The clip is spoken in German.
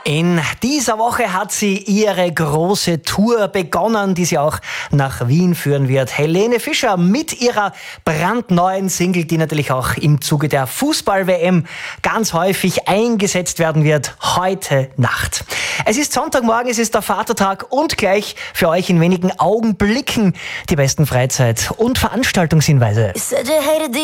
In dieser Woche hat sie ihre große Tour begonnen, die sie auch nach Wien führen wird. Helene Fischer mit ihrer brandneuen Single, die natürlich auch im Zuge der Fußball-WM ganz häufig eingesetzt werden wird, heute Nacht. Es ist Sonntagmorgen, es ist der Vatertag und gleich für euch in wenigen Augenblicken die besten Freizeit- und Veranstaltungshinweise.